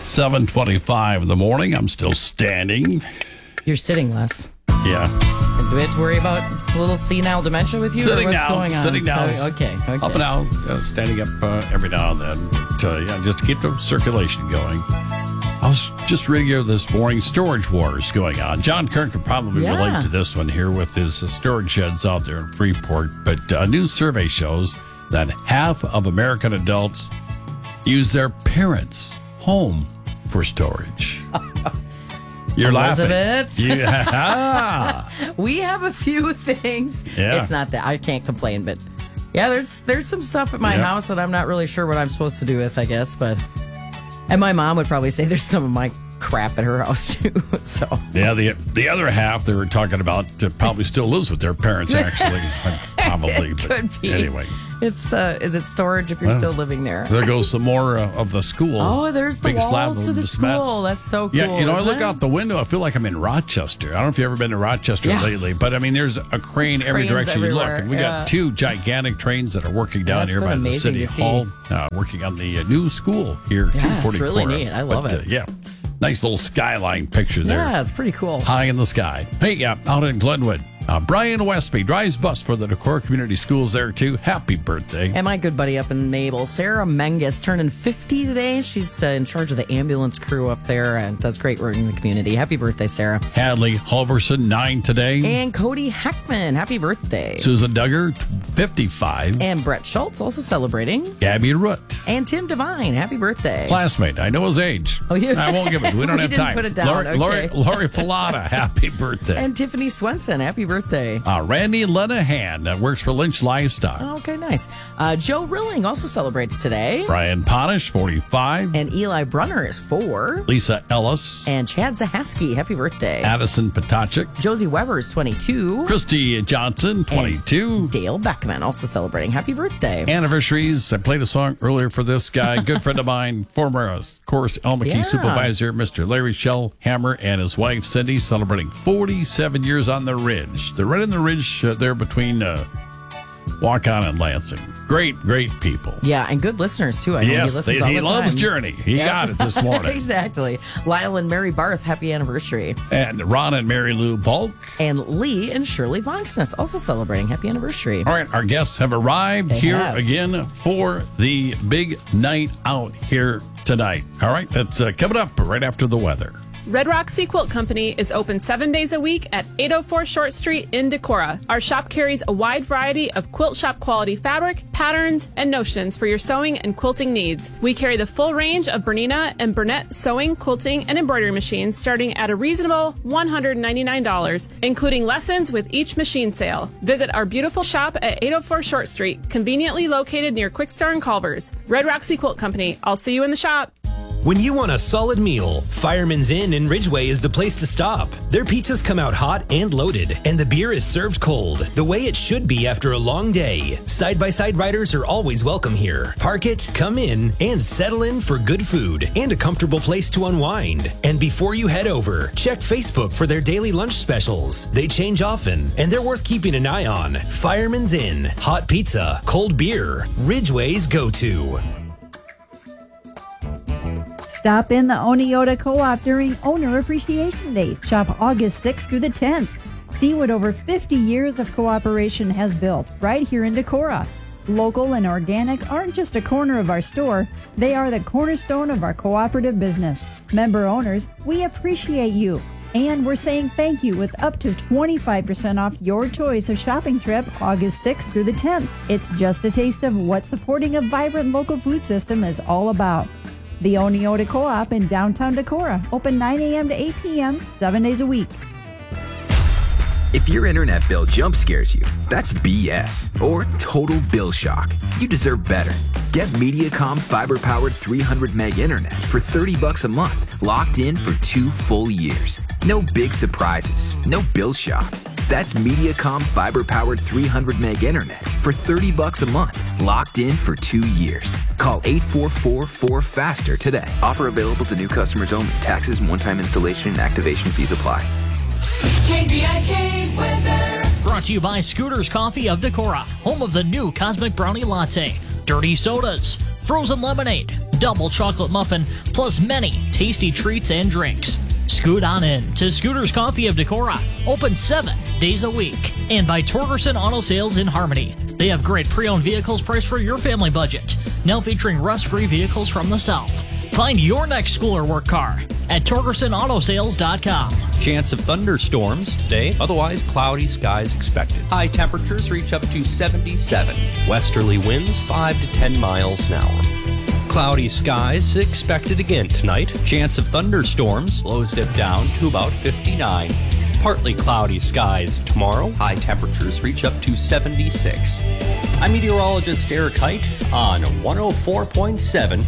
7:25 in the morning. I'm still standing. You're sitting less. Yeah. Do we have to worry about a little senile dementia with you? Sitting or what's now. going on? Sitting now. Okay. Up and out. Standing up every now and then. Just to keep the circulation going. I was just reading here this morning, storage wars going on. John Kern could probably relate to this one here with his storage sheds out there in Freeport. But a new survey shows that half of American adults use their parents' home for storage. You're Elizabeth. laughing. Yeah. We have a few things. Yeah. It's not that I can't complain, but yeah, there's some stuff at my house that I'm not really sure what I'm supposed to do with, I guess. And my mom would probably say there's some of my crap at her house too. So yeah, the other half they were talking about probably still lives with their parents. Actually, probably. It could be. Anyway, it's is it storage if you're still living there? There goes some more of the school. Oh, there's the Big slab walls of to the cement. school. That's so cool. Yeah, I look isn't it? out the window. I feel like I'm in Rochester. I don't know if you've ever been to Rochester lately, but I mean, there's a crane every Cranes direction you look. everywhere, And we got two gigantic trains that are working down That's here been by the amazing city to see. hall, working on the new school here. Yeah, 244. it's really neat. I love it. Yeah, nice little skyline picture there. Yeah, it's pretty cool. High in the sky. Hey, out in Glenwood, Brian Westby drives bus for the Decorah Community Schools there, too. Happy birthday. And my good buddy up in Mabel, Sarah Menges, turning 50 today. She's in charge of the ambulance crew up there and does great work in the community. Happy birthday, Sarah. Hadley Halverson, 9 today. And Cody Heckman, happy birthday. Susan Duggar, 55. And Brett Schultz, also celebrating. Gabby Root. And Tim Devine, happy birthday. Classmate, I know his age. Oh, yeah. I won't give it. We don't have didn't time. put it down. Okay. Lori Falata, happy birthday. And Tiffany Swenson, happy birthday. Randy Lenahan, that works for Lynch Livestock. Okay, nice. Joe Rilling also celebrates today. Brian Ponish, 45. And Eli Brunner is 4. Lisa Ellis. And Chad Zahaski, happy birthday. Addison Potachik. Josie Weber is 22. Christy Johnson, 22. And Dale Beckman also celebrating. Happy birthday. Anniversaries. I played a song earlier for this guy. Good friend of mine, former, of course, Elm McKee supervisor, Mr. Larry Shellhammer, and his wife, Cindy, celebrating 47 years on the Ridge. They're right in the Ridge there between Waukon and Lansing. Great people. Yeah, and good listeners, too. I know yes, he listens all he the loves time. Journey. He got it this morning. Exactly. Lyle and Mary Barth, happy anniversary. And Ron and Mary Lou Bulk. And Lee and Shirley Vonksness also celebrating happy anniversary. All right, our guests have arrived again for the big night out here tonight. All right, that's coming up right after the weather. Red Rock Sea Quilt Company is open 7 days a week at 804 Short Street in Decorah. Our shop carries a wide variety of quilt shop quality fabric, patterns, and notions for your sewing and quilting needs. We carry the full range of Bernina and Burnett sewing, quilting, and embroidery machines starting at a reasonable $199, including lessons with each machine sale. Visit our beautiful shop at 804 Short Street, conveniently located near Quick Star and Culver's. Red Rock Sea Quilt Company. I'll see you in the shop. When you want a solid meal, Fireman's Inn in Ridgeway is the place to stop. Their pizzas come out hot and loaded, and the beer is served cold, the way it should be after a long day. Side-by-side riders are always welcome here. Park it, come in, and settle in for good food and a comfortable place to unwind. And before you head over, check Facebook for their daily lunch specials. They change often, and they're worth keeping an eye on. Fireman's Inn, hot pizza, cold beer, Ridgeway's go-to. Stop in the Oneota Co-op during Owner Appreciation Day. Shop August 6th through the 10th. See what over 50 years of cooperation has built right here in Decorah. Local and organic aren't just a corner of our store. They are the cornerstone of our cooperative business. Member owners, we appreciate you. And we're saying thank you with up to 25% off your choice of shopping trip August 6th through the 10th. It's just a taste of what supporting a vibrant local food system is all about. The Oneota Co-op in downtown Decorah, open 9 a.m. to 8 p.m., 7 days a week. If your internet bill jump scares you, that's BS or total bill shock. You deserve better. Get Mediacom fiber-powered 300 meg internet for $30 a month, locked in for 2 full years. No big surprises, no bill shock. That's Mediacom fiber-powered 300 meg internet for $30 a month, locked in for 2 years. Call 844-4FASTER today. Offer available to new customers only. Taxes and one-time installation and activation fees apply. KVIK weather. Brought to you by Scooters Coffee of Decorah, home of the new Cosmic Brownie Latte, dirty sodas, frozen lemonade, double chocolate muffin, plus many tasty treats and drinks. Scoot on in to Scooters Coffee of Decorah, open 7 days a week. And by Torgerson Auto Sales in Harmony. They have great pre-owned vehicles priced for your family budget. Now featuring rust-free vehicles from the South. Find your next school or work car at TorgersonAutoSales.com. Chance of thunderstorms today, otherwise cloudy skies expected. High temperatures reach up to 77. Westerly winds 5 to 10 miles an hour. Cloudy skies expected again tonight. Chance of thunderstorms, lows dip down to about 59. Partly cloudy skies tomorrow. High temperatures reach up to 76. I'm meteorologist Eric Height on 104.7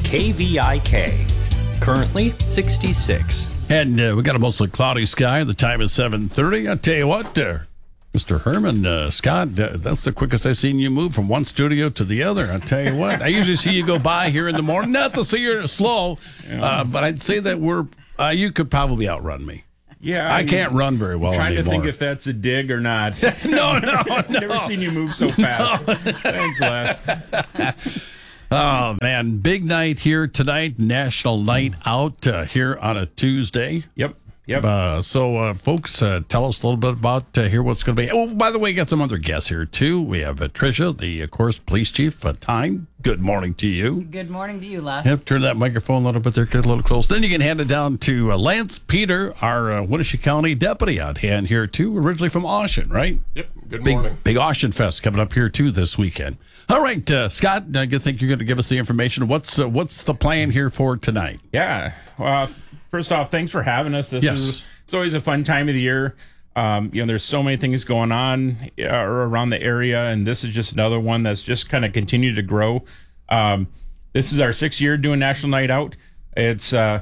KVIK. Currently 66. And we got a mostly cloudy sky. The time is 7:30. I tell you what, Mr. Herman, Scott, that's the quickest I've seen you move from one studio to the other. I tell you what, I usually see you go by here in the morning. Not to say you're slow, but I'd say that you could probably outrun me. Yeah, I can't run very well trying anymore. to think if that's a dig or not. No. Never seen you move so fast. Thanks, Les. Oh, man. Big night here tonight. National Night Out here on a Tuesday. Yep. So, folks, tell us a little bit about here what's going to be. Oh, by the way, got some other guests here, too. We have Tricia, the, of course, police chief. Tyne, good morning to you. Good morning to you, Les. Yep, turn that microphone a little bit there, get a little close. Then you can hand it down to Lance Peter, our Winnebago County deputy out here, too, originally from Austin, right? Yep, good morning. Big Austin Fest coming up here, too, this weekend. All right, Scott, I think you're going to give us the information. What's the plan here for tonight? Yeah, well, first off, thanks for having us. It's always a fun time of the year. There's so many things going on around the area, and this is just another one that's just kind of continued to grow. This is our 6th year doing National Night Out. It's I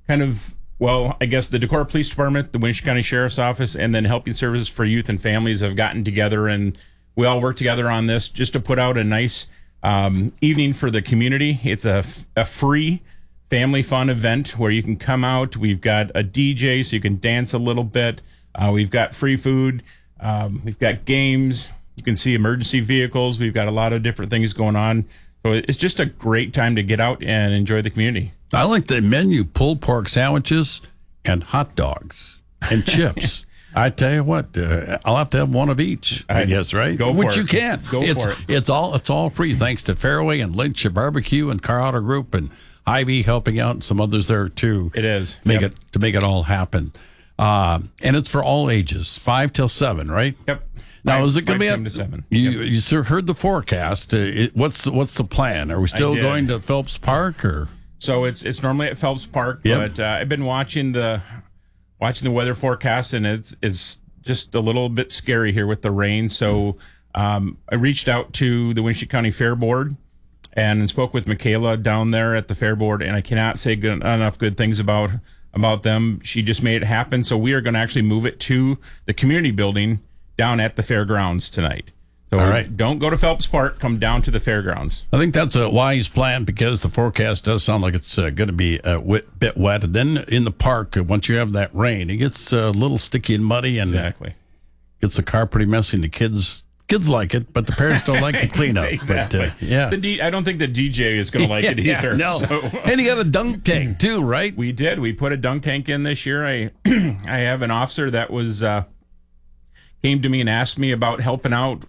guess the Decorah Police Department, the Winnebago County Sheriff's Office, and then Helping Services for Youth and Families have gotten together, and we all work together on this just to put out a nice evening for the community. It's a free family fun event where you can come out. We've got a DJ so you can dance a little bit. We've got free food. We've got games. You can see emergency vehicles. We've got a lot of different things going on. So it's just a great time to get out and enjoy the community. I like the menu: pulled pork sandwiches and hot dogs and chips. I tell you what, I'll have to have one of each, I guess, right? Go for it. Which you can. For it. It's all free thanks to Fairway and Lynch Barbecue and Car Auto Group and Hy-Vee helping out, and some others there too. It is to make it all happen, and it's for all ages, 5 till 7, right? Yep. Now, is it going to be to 7? You heard the forecast? What's the plan? Are we still going to Phelps Park or? So it's normally at Phelps Park, but I've been watching the weather forecast, and it's just a little bit scary here with the rain. So I reached out to the Winnebago County Fair Board and spoke with Michaela down there at the Fair Board, and I cannot say enough good things about them. She just made it happen. So we are going to actually move it to the community building down at the fairgrounds tonight. So all right, don't go to Phelps Park, come down to the fairgrounds. I think that's a wise plan because the forecast does sound like it's going to be a bit wet. And then in the park, once you have that rain, it gets a little sticky and muddy, and gets the car pretty messy, and the kids like it, but the parents don't like the cleanup. Exactly. But, I don't think the DJ is going to like it either. No. So. And you got a dunk tank too, right? We did. We put a dunk tank in this year. I have an officer that was came to me and asked me about helping out,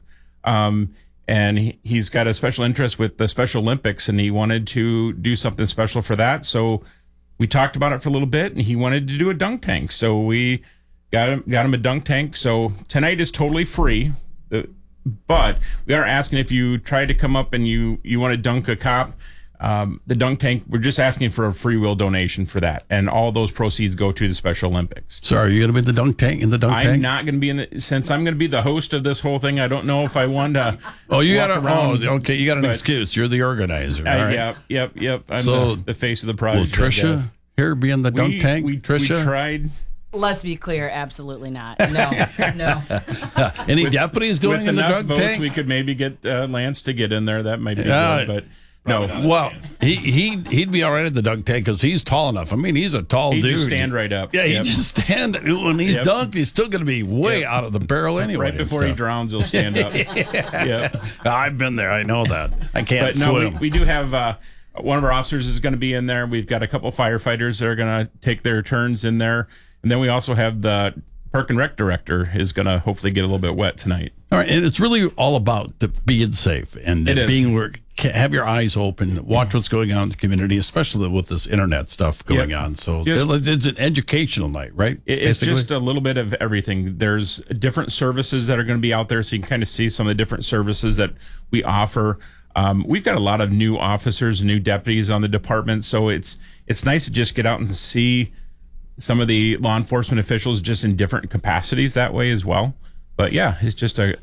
and he's got a special interest with the Special Olympics, and he wanted to do something special for that. So we talked about it for a little bit, and he wanted to do a dunk tank. So we got him a dunk tank. So tonight is totally free. But we are asking if you try to come up and you want to dunk a cop, the dunk tank, we're just asking for a free will donation for that. And all those proceeds go to the Special Olympics. So are you going to be in the dunk tank? I'm not going to be since I'm going to be the host of this whole thing, I don't know if I want to. You got an excuse. You're the organizer. All right. Yep. I'm the face of the project. Will Tricia here be in the dunk tank? Tricia? We tried. Let's be clear, absolutely not. No. Any deputies going in the dunk votes, tank? We could maybe get Lance to get in there. That might be good, but no. Well, he'd be all right at the dunk tank because he's tall enough. I mean, he's a tall dude. He just stand right up. Yeah, he just stand. When he's dunked, he's still going to be way out of the barrel anyway. Right before he drowns, he'll stand up. I've been there. I know that. I can't swim. We do have one of our officers is going to be in there. We've got a couple firefighters that are going to take their turns in there. And then we also have the Park and Rec director is going to hopefully get a little bit wet tonight. All right, and it's really all about being safe and being where have your eyes open, watch what's going on in the community, especially with this internet stuff going on. So it's an educational night, right? It's just a little bit of everything. There's different services that are going to be out there, so you can kind of see some of the different services that we offer. We've got a lot of new officers, new deputies on the department, so it's nice to just get out and see some of the law enforcement officials just in different capacities that way as well. But yeah, it's just a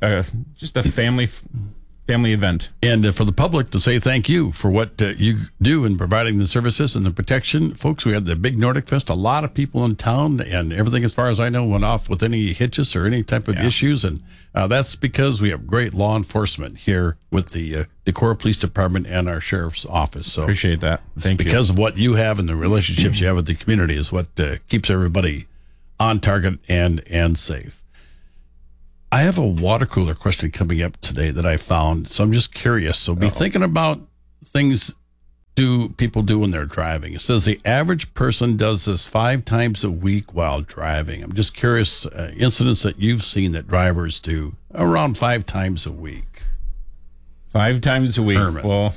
family event. And for the public to say thank you for what you do in providing the services and the protection. Folks, we had the big Nordic Fest. A lot of people in town, and everything, as far as I know, went off with any hitches or any type of issues. And that's because we have great law enforcement here with the Decorah Police Department and our Sheriff's Office. So appreciate that. Thank you. Because of what you have and the relationships you have with the community is what keeps everybody on target and safe. I have a water cooler question coming up today that I found, so I'm just curious. So be thinking about things people do when they're driving. It says the average person does this 5 times a week while driving. I'm just curious, incidents that you've seen that drivers do around 5 times a week. 5 times a week. Herman. Well,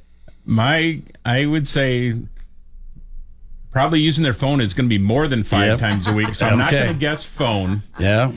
I would say probably using their phone is going to be more than 5 times a week. So I'm not going to guess phone. Yeah.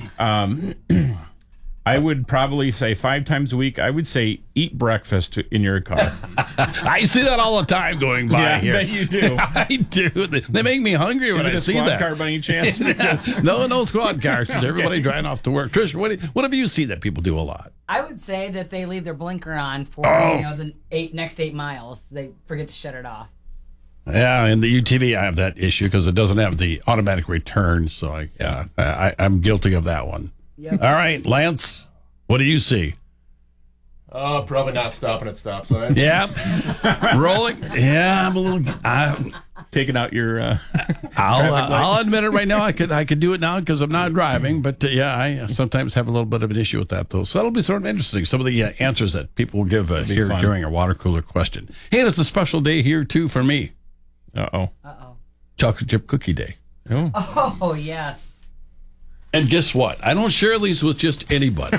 I would probably say 5 times a week. I would say eat breakfast in your car. I see that all the time going by here. I bet you do. I do. They make me hungry when I see that. Is it a squad car by any chance? No squad cars. Everybody driving off to work. Trish, what have you seen that people do a lot? I would say that they leave their blinker on for the next 8 miles. They forget to shut it off. Yeah, in the UTV, I have that issue because it doesn't have the automatic return. So I'm guilty of that one. Yep. All right, Lance, what do you see? Probably not stopping at stop signs. Yeah, rolling. Yeah, I'm a little. Taking out your. I'll admit it right now. I could do it now because I'm not driving. But I sometimes have a little bit of an issue with that, though. So that'll be sort of interesting. Some of the answers that people will give here during our water cooler question. Hey, it's a special day here too for me. Uh-oh. Chocolate chip cookie day. Oh, yes. And guess what? I don't share these with just anybody.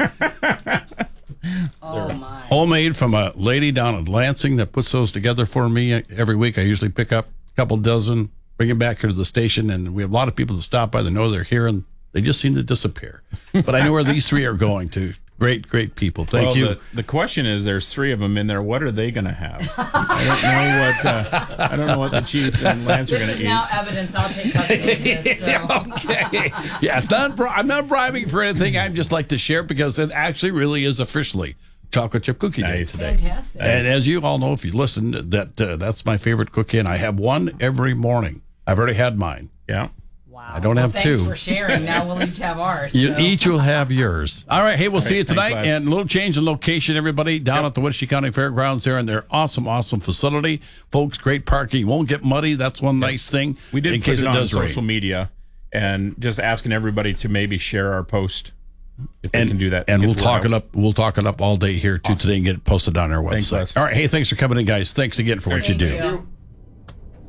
Oh, my. Homemade from a lady down in Lansing that puts those together for me every week. I usually pick up a couple dozen, bring them back here to the station, and we have a lot of people that stop by that know they're here, and they just seem to disappear. But I know where these 3 are going to. Great people. Thank you. The question is, there's 3 of them in there. What are they going to have? I don't know what the chief and Lance are going to eat. This is now evidence. I'll take custody of this. So. Okay. Yeah, I'm not bribing for anything. I just like to share because it actually really is officially chocolate chip cookie day today. Fantastic. And as you all know, if you listen, that's my favorite cookie, and I have one every morning. I've already had mine. Yeah. Wow. I don't have thanks 2. Thanks for sharing. Now we'll each have ours. You each will have yours. All right. Hey, we'll see you tonight. Thanks, and a little change in location, everybody, down at the Wenatchee County Fairgrounds there in their awesome facility. Folks, great parking. You won't get muddy. That's one nice thing. We did put it on social rain. media and just asking everybody to maybe share our post if they can do that. And we'll talk it up all day here too today and get it posted on our website. Thanks, all right. Hey, thanks for coming in, guys. Thanks again for what you do. You.